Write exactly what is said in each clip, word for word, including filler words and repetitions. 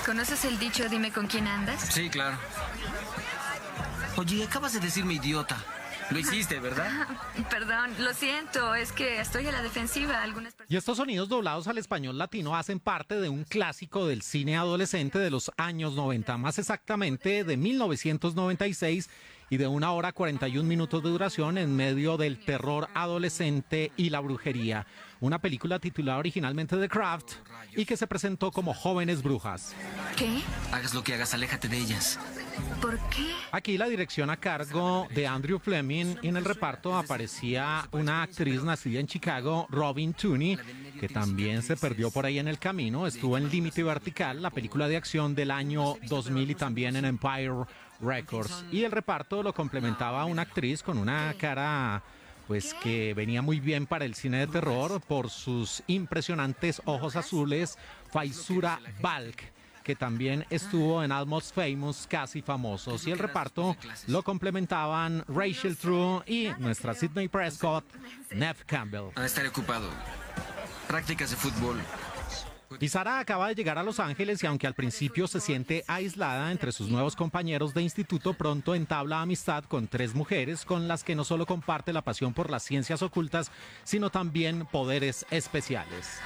¿Conoces el dicho dime con quién andas? Sí, claro. Oye, acabas de decirme idiota. Lo hiciste, ¿verdad? Perdón, lo siento, es que estoy a la defensiva. Algunas personas... Y estos sonidos doblados al español latino hacen parte de un clásico del cine adolescente de los años noventa, más exactamente de mil novecientos noventa y seis, y de una hora cuarenta y un minutos de duración en medio del terror adolescente y la brujería. Una película titulada originalmente The Craft y que se presentó como Jóvenes Brujas. ¿Qué? Hagas lo que hagas, aléjate de ellas. ¿Por qué? Aquí la dirección a cargo de Andrew Fleming, y en el reparto aparecía una actriz nacida en Chicago, Robin Tunney, que también se perdió por ahí en el camino. Estuvo en Límite Vertical, la película de acción del año dos mil, y también en Empire Records. Y el reparto lo complementaba una actriz con una cara pues que venía muy bien para el cine de terror por sus impresionantes ojos azules, Faizura Balk, que también estuvo en Almost Famous, Casi Famosos. Y el reparto lo complementaban Rachel True y nuestra Sidney Prescott, Neve Campbell. Ah, estaré ocupado. Prácticas de fútbol. Y Sara acaba de llegar a Los Ángeles, y aunque al principio se siente aislada entre sus nuevos compañeros de instituto, pronto entabla amistad con tres mujeres con las que no solo comparte la pasión por las ciencias ocultas, sino también poderes especiales.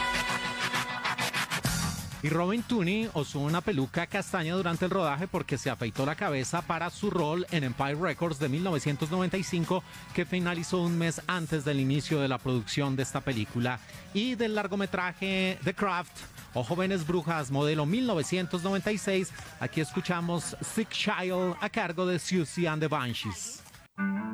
Y Robin Tunney usó una peluca castaña durante el rodaje porque se afeitó la cabeza para su rol en Empire Records de mil novecientos noventa y cinco, que finalizó un mes antes del inicio de la producción de esta película. Y del largometraje The Craft o Jóvenes Brujas modelo mil novecientos noventa y seis, aquí escuchamos Sick Child a cargo de Siouxsie and the Banshees.